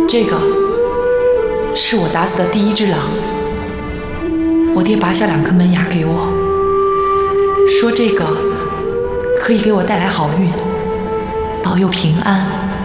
这个是我打死的第一只狼。我爹拔下2颗门牙给我，说这个可以给我带来好运，保佑平安。